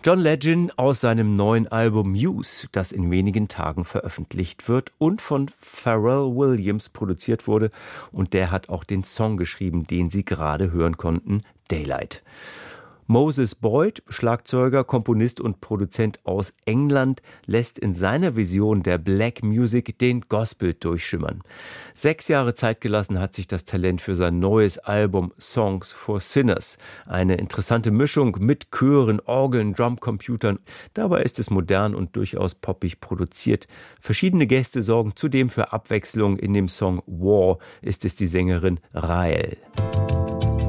John Legend aus seinem neuen Album Muse, das in wenigen Tagen veröffentlicht wird und von Pharrell Williams produziert wurde. Und der hat auch den Song geschrieben, den Sie gerade hören konnten, Daylight. Moses Boyd, Schlagzeuger, Komponist und Produzent aus England, lässt in seiner Vision der Black Music den Gospel durchschimmern. 6 Jahre Zeit gelassen hat sich das Talent für sein neues Album Songs for Sinners. Eine interessante Mischung mit Chören, Orgeln, Drumcomputern. Dabei ist es modern und durchaus poppig produziert. Verschiedene Gäste sorgen zudem für Abwechslung. In dem Song War ist es die Sängerin Rael.